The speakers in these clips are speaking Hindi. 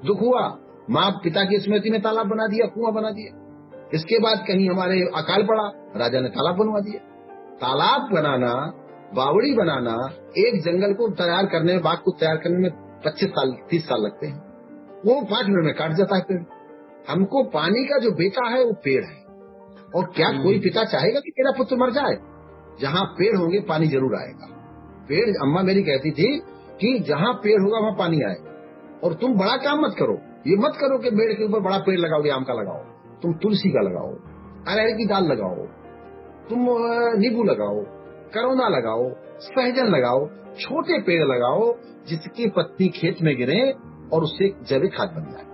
दुख हुआ, माँ पिता की स्मृति में तालाब बना दिया, कुआं बना दिया। इसके बाद कहीं हमारे अकाल पड़ा, राजा ने तालाब बनवा दिया। तालाब बनाना, बावड़ी बनाना, एक जंगल को तैयार करने में, बाग को तैयार करने में 25 साल 30 साल लगते हैं, वो 5 मिनट में काट जाता है पेड़। हमको पानी का जो बेटा है वो पेड़ है, और क्या कोई पिता चाहेगा कि मेरा पुत्र मर जाए? जहाँ पेड़ होंगे पानी जरूर आएगा। पेड़, अम्मा मेरी कहती थी कि जहाँ पेड़ होगा वहाँ पानी आएगा। और तुम बड़ा काम मत करो, ये मत करो कि पेड़ के ऊपर बड़ा पेड़ लगाओगे, आम का लगाओ, तुम तुलसी का लगाओ, अरहर की दाल लगाओ, तुम नींबू लगाओ, करौंदा लगाओ, सहजन लगाओ, छोटे पेड़ लगाओ जिसकी पत्ती खेत में गिरे और उससे जैविक खाद बन जाए।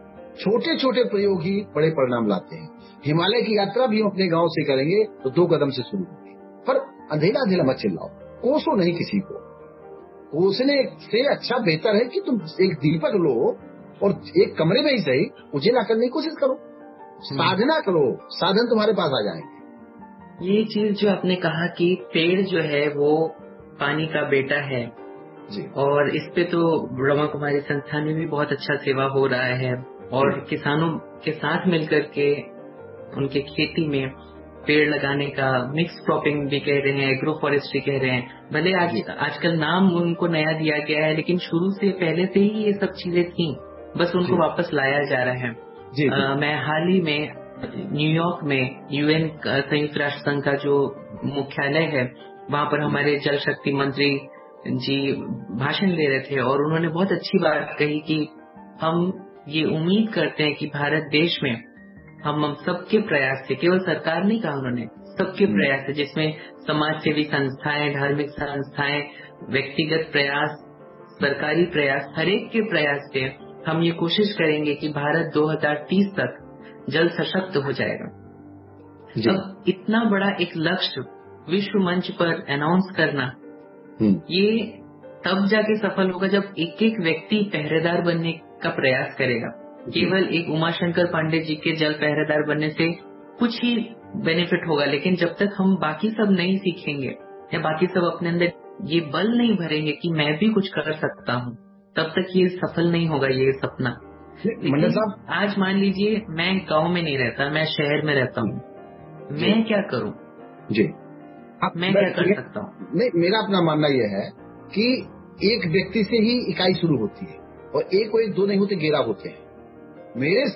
छोटे छोटे प्रयोग ही बड़े परिणाम लाते हैं। हिमालय की यात्रा भी हम अपने गांव से करेंगे तो 2 कदम से शुरू होगी, पर अंधेरा अंधेरा मत चिल्लाओ, कोसो नहीं किसी को। कोसने से अच्छा बेहतर है कि तुम एक दीपक लो और एक कमरे में ही सही उजाला करने की कोशिश करो, साधना करो, साधन तुम्हारे पास आ जाएंगे। ये चीज जो आपने कहा कि पेड़ जो है वो पानी का बेटा है जी, और इस पे तो ब्रह्मा कुमारी संस्थान में भी बहुत अच्छा सेवा हो रहा है, और किसानों के साथ मिलकर के उनके खेती में पेड़ लगाने का मिक्स क्रॉपिंग भी कह रहे हैं, एग्रो फॉरेस्ट्री कह रहे हैं। भले आजकल नाम उनको नया दिया गया है, लेकिन शुरू से पहले से ही ये सब चीजें थी, बस उनको वापस लाया जा रहा है। मैं हाल ही में न्यूयॉर्क में यूएन संयुक्त राष्ट्र संघ का जो मुख्यालय है, वहाँ पर हमारे जल शक्ति मंत्री जी भाषण दे रहे थे, और उन्होंने बहुत अच्छी बात कही कि हम ये उम्मीद करते हैं कि भारत देश में हम सबके प्रयास से, केवल सरकार नहीं कहा उन्होंने, सबके प्रयास से, जिसमें समाज सेवी संस्थाएं, धार्मिक संस्थाएं, व्यक्तिगत प्रयास, सरकारी प्रयास, हर एक के प्रयास से हम ये कोशिश करेंगे कि भारत 2030 तक जल सशक्त हो जाएगा। अब इतना बड़ा एक लक्ष्य विश्व मंच पर अनाउंस करना, ये तब जाके सफल होगा जब एक एक व्यक्ति पहरेदार बनने का प्रयास करेगा। केवल एक उमाशंकर पांडे जी के जल पहरेदार बनने से कुछ ही बेनिफिट होगा, लेकिन जब तक हम बाकी सब नहीं सीखेंगे या बाकी सब अपने अंदर ये बल नहीं भरेंगे कि मैं भी कुछ कर सकता हूँ, तब तक ये सफल नहीं होगा ये सपना। मंडल साहब, आज मान लीजिए मैं गांव में नहीं रहता, मैं शहर में रहता हूँ, मैं क्या करूँ जी, मैं क्या कर सकता हूँ? नहीं, मेरा अपना मानना यह है कि एक व्यक्ति से ही इकाई शुरू होती है, और एक को एक दो नहीं होते, 11 होते हैं। मेरे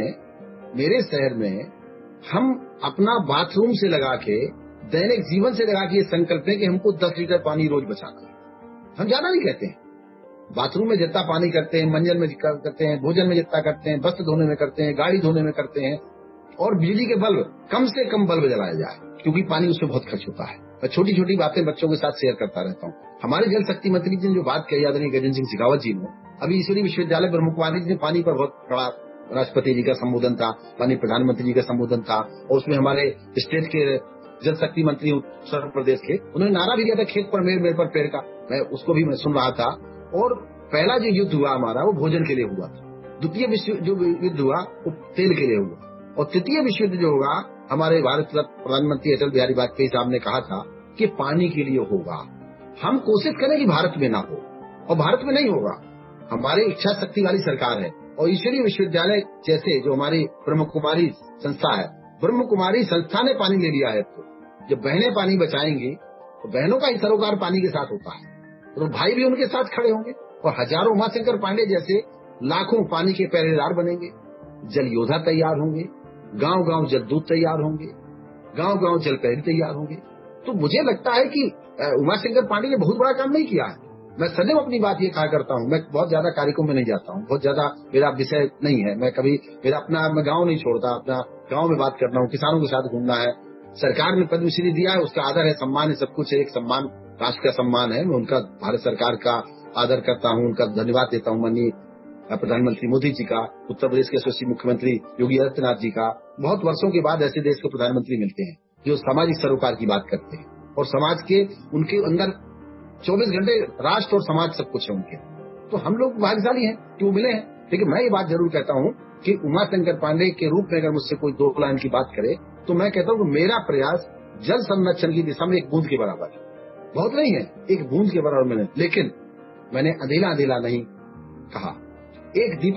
शहर में हम अपना बाथरूम से लगा के, दैनिक जीवन से लगा के ये संकल्प है कि हमको 10 लीटर पानी रोज बचाना है। हम ज्यादा नहीं कहते हैं, बाथरूम में जितना पानी करते हैं, मंजन में करते हैं, भोजन में जितना करते हैं, वस्त्र धोने में करते हैं, गाड़ी धोने में करते हैं, और बिजली के बल्ब कम से कम बल्ब जलाया जाए, क्योंकि पानी उसमें बहुत खर्च होता है। मैं छोटी छोटी बातें बच्चों के साथ शेयर करता रहता हूँ। हमारे जल शक्ति मंत्री जी ने जो बात कही, आदरणीय गजेंद्र सिंह शेखावत जी ने, अभी ईश्वरीय विश्वविद्यालय ब्रह्म कुमारी जी ने पानी पर बहुत बड़ा, राष्ट्रपति जी का संबोधन था, माननीय प्रधानमंत्री जी का संबोधन था, और उसमें हमारे स्टेट के जल शक्ति मंत्री उत्तर प्रदेश के, उन्होंने नारा भी दिया था, खेत पर मेड़, मेड़ पर पेड़ का। मैं उसको भी मैं सुन रहा था। और पहला जो युद्ध हुआ हमारा, वो भोजन के लिए हुआ था। द्वितीय विश्व जो युद्ध हुआ वो तेल के लिए हुआ, और तृतीय विश्व युद्ध जो होगा, हमारे भारत प्रधानमंत्री अटल बिहारी वाजपेयी साहब ने कहा था कि पानी के लिए होगा। हम कोशिश करें कि भारत में ना हो, और भारत में नहीं होगा। हमारी इच्छा शक्ति वाली सरकार है, और ईश्वरीय विश्वविद्यालय जैसे जो हमारी ब्रह्म कुमारी संस्था है, ब्रह्म कुमारी संस्था ने पानी ले लिया है। तो जब बहनें पानी बचाएंगी तो बहनों का ही सरोकार पानी के साथ होता है, तो भाई भी उनके साथ खड़े होंगे, और हजारों उमाशंकर पांडे जैसे लाखों पानी के पहरेदार बनेंगे, जल योद्धा तैयार होंगे, गांव गांव जलदूत तैयार होंगे, गांव गांव जल प्रहरी तैयार होंगे। तो मुझे लगता है कि उमाशंकर पांडे ने बहुत बड़ा काम नहीं किया है। मैं सदैव अपनी बात ये कहा करता हूँ, मैं बहुत ज्यादा कार्यक्रम में नहीं जाता हूँ, बहुत ज्यादा मेरा विषय नहीं है, मैं कभी मैं गाँव नहीं छोड़ता, अपना गाँव में बात करता हूँ, किसानों के साथ घूमना है। सरकार ने पद्मश्री दिया है, उसका आदर है, सम्मान है, सब कुछ है, एक सम्मान, राष्ट्र का सम्मान है। मैं उनका, भारत सरकार का आदर करता हूँ, उनका धन्यवाद देता हूँ, माननीय प्रधानमंत्री मोदी जी का, उत्तर प्रदेश के यशस्वी मुख्यमंत्री योगी आदित्यनाथ जी का। बहुत वर्षों के बाद ऐसे देश के प्रधानमंत्री मिलते हैं जो सामाजिक सरोकार की बात करते हैं, और समाज के उनके अंदर 24 घंटे राष्ट्र और समाज सब कुछ है उनके। तो हम लोग भाग्यशाली हैं कि वो मिले हैं। लेकिन मैं ये बात जरूर कहता हूँ कि उमाशंकर पांडे के रूप में अगर मुझसे कोई 2 लाइन की बात करे, तो मैं कहता हूँ कि मेरा प्रयास जल संरक्षण की दिशा में एक बूंद के बराबर है। बहुत नहीं है, एक बूंद के बराबर मैंने, लेकिन मैंने अधेला अधेला नहीं कहा। एक दीपक